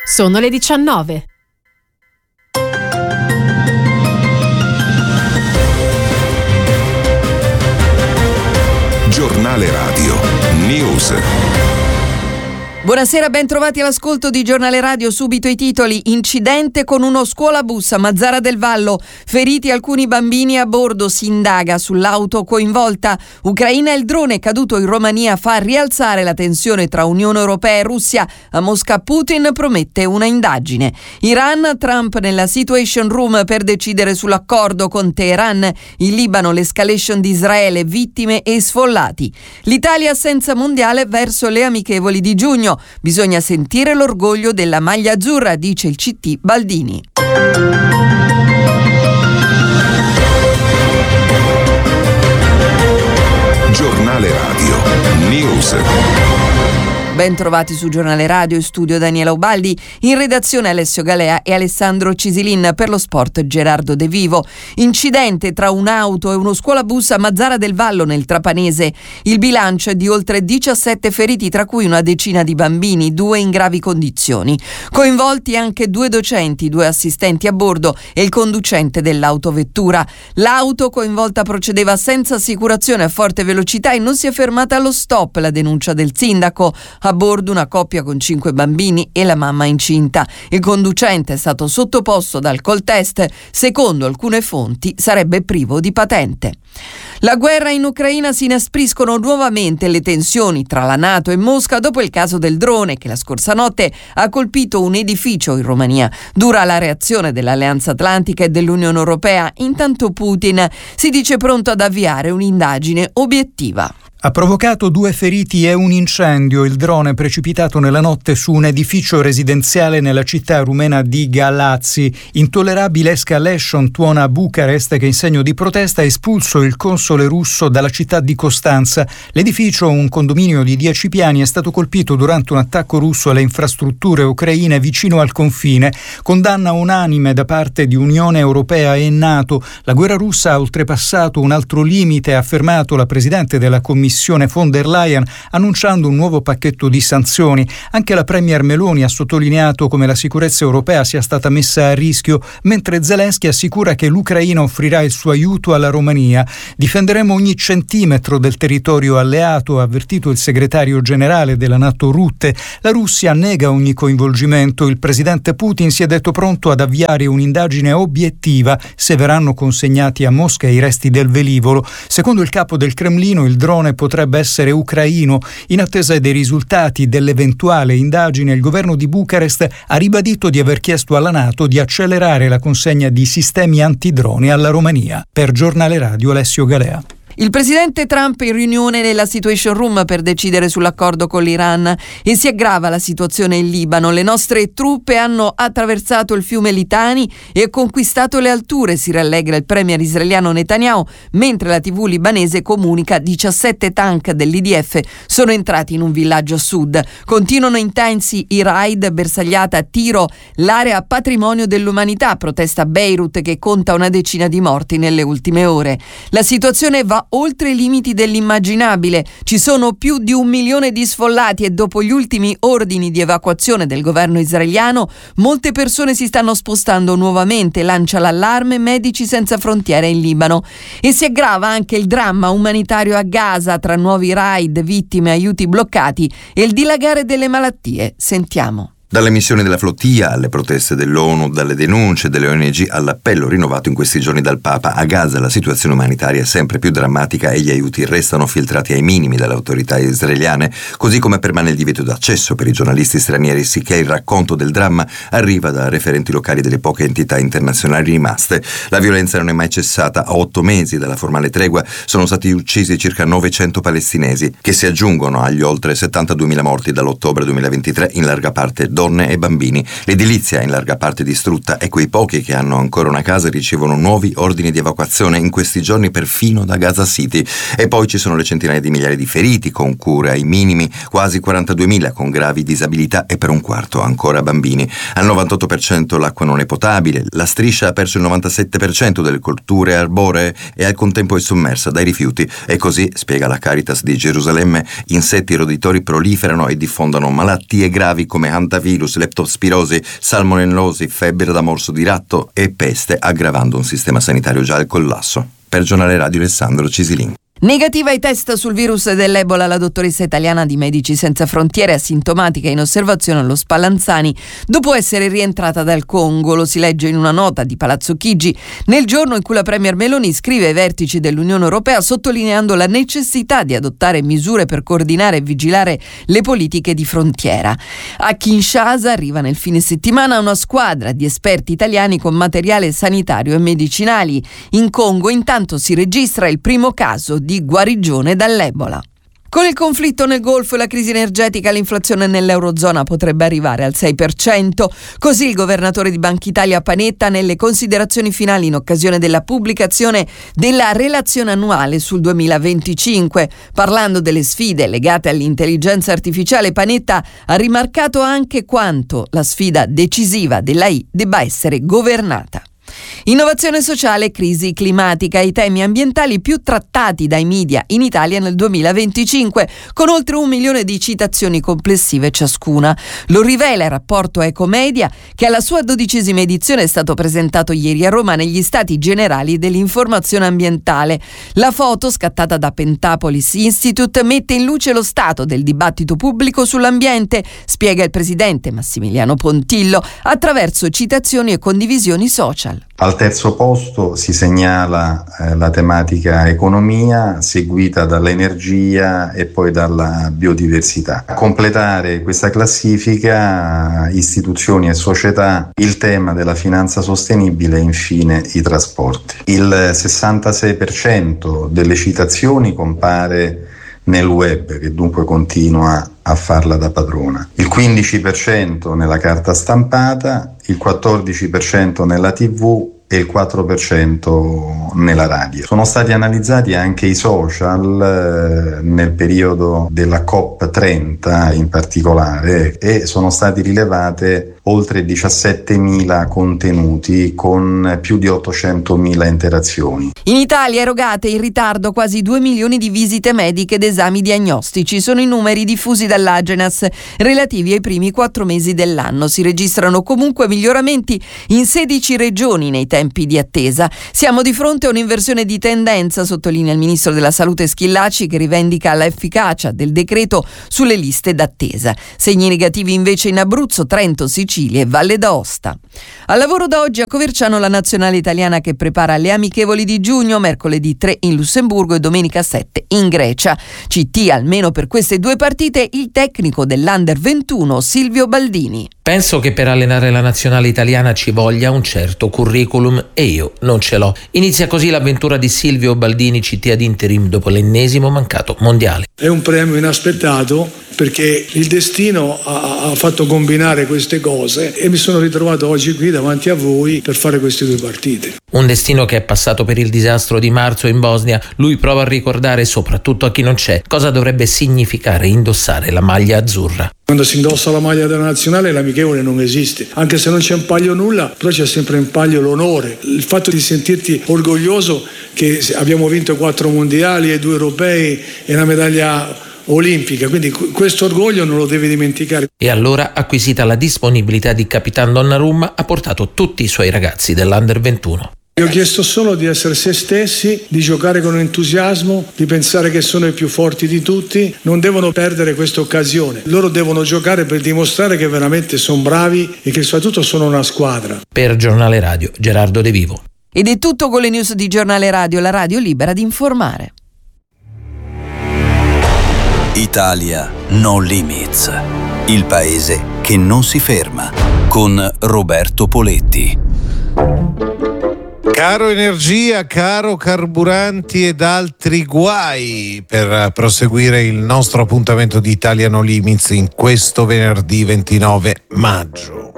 Sono le 19. Giornale Radio News. Buonasera, ben trovati all'ascolto di Giornale Radio. Subito i titoli. Incidente con uno scuolabus a Mazara del Vallo. Feriti alcuni bambini a bordo. Si indaga sull'auto coinvolta. Ucraina, il drone caduto in Romania fa rialzare la tensione tra Unione Europea e Russia. A Mosca Putin promette una indagine. Iran, Trump nella Situation Room per decidere sull'accordo con Teheran. In Libano l'escalation di Israele, vittime e sfollati. L'Italia senza mondiale verso le amichevoli di giugno. Bisogna sentire l'orgoglio della maglia azzurra, dice il CT Baldini. Giornale Radio News. Ben trovati su Giornale Radio, in studio Daniela Ubaldi, in redazione Alessio Galea e Alessandro Cisilin, per lo sport Gerardo De Vivo. Incidente tra un'auto e uno scuolabus a Mazara del Vallo nel Trapanese. Il bilancio è di oltre 17 feriti, tra cui una decina di bambini, 2 in gravi condizioni. Coinvolti anche 2 docenti, 2 assistenti a bordo e il conducente dell'autovettura. L'auto coinvolta procedeva senza assicurazione a forte velocità e non si è fermata allo stop, la denuncia del sindaco. A bordo una coppia con 5 bambini e la mamma incinta. Il conducente è stato sottoposto ad alcol test. Secondo alcune fonti sarebbe privo di patente. La guerra in Ucraina, si inaspriscono nuovamente le tensioni tra la NATO e Mosca dopo il caso del drone che la scorsa notte ha colpito un edificio in Romania. Dura la reazione dell'Alleanza Atlantica e dell'Unione Europea. Intanto Putin si dice pronto ad avviare un'indagine obiettiva. Ha provocato 2 feriti e un incendio. Il drone precipitato nella notte su un edificio residenziale nella città rumena di Galați. Intollerabile escalation tuona a Bucarest, che in segno di protesta ha espulso il console russo dalla città di Costanza. L'edificio, un condominio di 10 piani, è stato colpito durante un attacco russo alle infrastrutture ucraine vicino al confine. Condanna unanime da parte di Unione Europea e NATO. La guerra russa ha oltrepassato un altro limite, ha affermato la presidente della Commissione von der Leyen, annunciando un nuovo pacchetto di sanzioni. Anche la premier Meloni ha sottolineato come la sicurezza europea sia stata messa a rischio, mentre Zelensky assicura che l'Ucraina offrirà il suo aiuto alla Romania. Difenderemo ogni centimetro del territorio alleato, ha avvertito il segretario generale della NATO Rutte. La Russia nega ogni coinvolgimento. Il presidente Putin si è detto pronto ad avviare un'indagine obiettiva se verranno consegnati a Mosca i resti del velivolo. Secondo il capo del Cremlino, il drone potrebbe essere ucraino. In attesa dei risultati dell'eventuale indagine, il governo di Bucarest ha ribadito di aver chiesto alla NATO di accelerare la consegna di sistemi antidroni alla Romania. Per Giornale Radio Alessio Galea. Il presidente Trump in riunione nella Situation Room per decidere sull'accordo con l'Iran, e si aggrava la situazione in Libano. Le nostre truppe hanno attraversato il fiume Litani e conquistato le alture, si rallegra il premier israeliano Netanyahu, mentre la TV libanese comunica 17 tank dell'IDF sono entrati in un villaggio a sud. Continuano intensi i raid, bersagliata a Tiro, l'area patrimonio dell'umanità, protesta a Beirut che conta una decina di morti nelle ultime ore. La situazione va oltre i limiti dell'immaginabile. Ci sono più di 1 milione di sfollati e dopo gli ultimi ordini di evacuazione del governo israeliano, molte persone si stanno spostando nuovamente, lancia l'allarme Medici Senza Frontiere in Libano. E si aggrava anche il dramma umanitario a Gaza tra nuovi raid, vittime, aiuti bloccati e il dilagare delle malattie. Sentiamo. Dalle missioni della flottia alle proteste dell'ONU, dalle denunce delle ONG all'appello rinnovato in questi giorni dal Papa, a Gaza la situazione umanitaria è sempre più drammatica e gli aiuti restano filtrati ai minimi dalle autorità israeliane, così come permane il divieto d'accesso per i giornalisti stranieri, sicché il racconto del dramma arriva da referenti locali delle poche entità internazionali rimaste. La violenza non è mai cessata. A 8 mesi dalla formale tregua sono stati uccisi circa 900 palestinesi, che si aggiungono agli oltre 72.000 morti dall'ottobre 2023, in larga parte donne e bambini. L'edilizia è in larga parte distrutta e quei pochi che hanno ancora una casa ricevono nuovi ordini di evacuazione in questi giorni perfino da Gaza City. E poi ci sono le centinaia di migliaia di feriti con cure ai minimi, quasi 42.000 con gravi disabilità e per un quarto ancora bambini. Al 98% l'acqua non è potabile, la striscia ha perso il 97% delle colture arboree e al contempo è sommersa dai rifiuti. E così, spiega la Caritas di Gerusalemme, insetti roditori proliferano e diffondono malattie gravi come hantavirus rotavirus, leptospirosi, salmonellosi, febbre da morso di ratto e peste, aggravando un sistema sanitario già al collasso. Per Giornale Radio Alessandro Cisilin. Negativa ai test sul virus dell'Ebola la dottoressa italiana di Medici Senza Frontiere, asintomatica in osservazione allo Spallanzani dopo essere rientrata dal Congo. Lo si legge in una nota di Palazzo Chigi nel giorno in cui la premier Meloni scrive ai vertici dell'Unione Europea sottolineando la necessità di adottare misure per coordinare e vigilare le politiche di frontiera. A Kinshasa arriva nel fine settimana una squadra di esperti italiani con materiale sanitario e medicinali. In Congo intanto si registra il primo caso di guarigione dall'Ebola. Con il conflitto nel Golfo e la crisi energetica, l'inflazione nell'Eurozona potrebbe arrivare al 6%. Così il governatore di Banca Italia Panetta nelle considerazioni finali in occasione della pubblicazione della relazione annuale sul 2025. Parlando delle sfide legate all'intelligenza artificiale, Panetta ha rimarcato anche quanto la sfida decisiva dell'AI debba essere governata. Innovazione sociale e crisi climatica, i temi ambientali più trattati dai media in Italia nel 2025, con oltre 1 milione di citazioni complessive ciascuna. Lo rivela il rapporto Ecomedia, che alla sua 12ª edizione è stato presentato ieri a Roma negli Stati Generali dell'Informazione Ambientale. La foto, scattata da Pentapolis Institute, mette in luce lo stato del dibattito pubblico sull'ambiente, spiega il presidente Massimiliano Pontillo, attraverso citazioni e condivisioni social. Al terzo posto si segnala la tematica economia, seguita dall'energia e poi dalla biodiversità. A completare questa classifica, istituzioni e società, il tema della finanza sostenibile e infine i trasporti. Il 66% delle citazioni compare nel web, che dunque continua a farla da padrona, il 15% nella carta stampata, il 14% nella TV e il 4% nella radio. Sono stati analizzati anche i social nel periodo della COP30 in particolare e sono stati rilevate oltre 17.000 contenuti con più di 800.000 interazioni. In Italia erogate in ritardo quasi 2 milioni di visite mediche ed esami diagnostici. Sono i numeri diffusi dall'Agenas relativi ai primi 4 mesi dell'anno. Si registrano comunque miglioramenti in 16 regioni nei tempi di attesa. Siamo di fronte a un'inversione di tendenza, sottolinea il ministro della Salute Schillaci, che rivendica l'efficacia del decreto sulle liste d'attesa. Segni negativi invece in Abruzzo, Trento, Sicilia e Valle d'Aosta. Al lavoro da oggi a Coverciano la nazionale italiana che prepara le amichevoli di giugno, mercoledì 3 in Lussemburgo e domenica 7 in Grecia. CT almeno per queste 2 partite il tecnico dell'Under 21 Silvio Baldini. Penso che per allenare la nazionale italiana ci voglia un certo curriculum e io non ce l'ho. Inizia così l'avventura di Silvio Baldini, CT ad interim dopo l'ennesimo mancato mondiale. È un premio inaspettato perché il destino ha fatto combinare queste cose e mi sono ritrovato oggi qui davanti a voi per fare queste 2 partite. Un destino che è passato per il disastro di marzo in Bosnia. Lui prova a ricordare, soprattutto a chi non c'è, cosa dovrebbe significare indossare la maglia azzurra. Quando si indossa la maglia della nazionale l'amichevole non esiste, anche se non c'è in palio nulla, però c'è sempre in palio l'onore, il fatto di sentirti orgoglioso che abbiamo vinto 4 mondiali e 2 europei e una medaglia olimpica, quindi questo orgoglio non lo devi dimenticare. E allora, acquisita la disponibilità di Capitan Donnarumma, ha portato tutti i suoi ragazzi dell'Under 21. Io ho chiesto solo di essere se stessi, di giocare con entusiasmo, di pensare che sono i più forti di tutti. Non devono perdere questa occasione. Loro devono giocare per dimostrare che veramente sono bravi e che soprattutto sono una squadra. Per Giornale Radio, Gerardo De Vivo. Ed è tutto con le news di Giornale Radio, la radio libera di informare. Italia No Limits, il paese che non si ferma, con Roberto Poletti. Caro energia, caro carburanti ed altri guai, per proseguire il nostro appuntamento di Italia No Limits in questo venerdì 29 maggio.